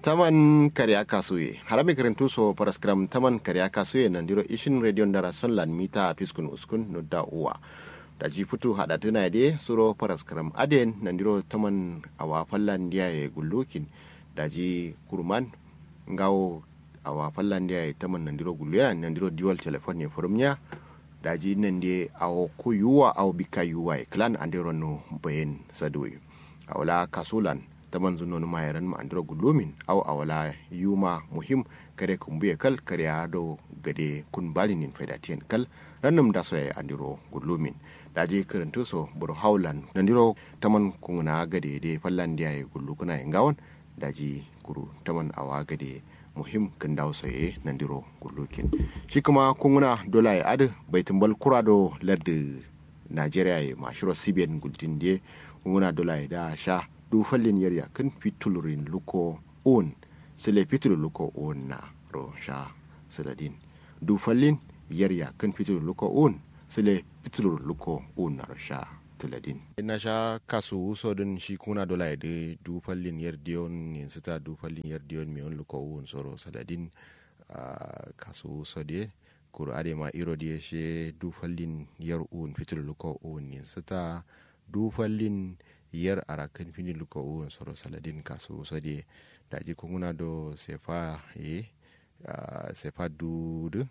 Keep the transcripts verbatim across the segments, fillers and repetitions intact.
taman karya kasuye harami karantu so paraskram taman karya kasuye nandiro ishin radio ndara sonlan mita piskun uskun no da uwa da ji futu hada tuna de suro paraskram aden nandiro taman awa fallan dia ye gullukin da ji kurman ngawo awa fallan dia ye taman nandiro gulluya nandiro dual telephone ne forumnya da ji nande awo kuyuwa aw bikayuwa klan andiro no bayen sadui awla kasulan taman zuno ma yaran ma andro gulumin aw awala yuma muhim kare kumbuye kal kare ado gade kun balinin faidatien kal ranum da so ya andro gulumin daje karanto so bur haulan nandiro taman kunguna gade de fallan dia ya gullu kuna ingawon daji kuru taman awa gade muhim kan dawo soye nandiro gullukin shi kuma kunguna dola ya adu baitin bal kurado ladde Nigeria ya mashiro sibiyan gultin de kunguna dola ya da sha du fallin yarya kan fitulurin luko on sile fitulur luko on na ro sha saladin du fallin yarya kan fitulur luko on sile fitulur luko on na ro sha saladin ina sha kasu so din shi kuna dola de du fallin yardiyon yin sita du fallin yardiyon mi on luko on soro saladin kasu so de kur ade ma iro de she du fallin yar on fitulur luko on yin sita du fallin yar arakan fini luka uwan soro saladin kasu sade da ji kunguna do sefa e sefa du du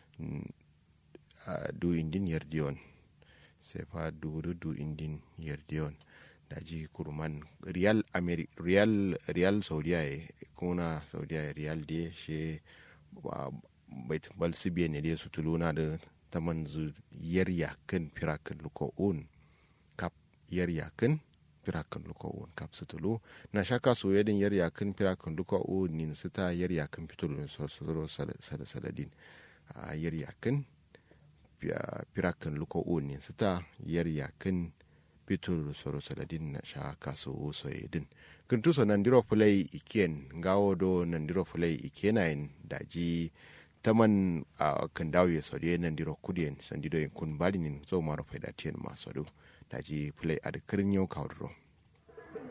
du indin yar dion sefa du du du indin yar dion da ji kurman real ameri real real saudiya e kuna saudiya real de she bait bal sibiye ne de sutuluna da taman zu yar yakan firakan luka uwan kap yar yakan pirakan luka on kap sutulu na shaka so yedin yar yakin pirakan luka on nin sita yar yakin fitulu so so sala saladin a yar yakin pirakan luka on nin sita yar yakin fitulu so saladin na shaka so so yedin kuntu so nan diro play iken ngawo do nan diro play ikenain daji taman kan dawo so de nan diro kudien sandido kun balinin so maro faida tien maso do daji play ad kirin yau kawdro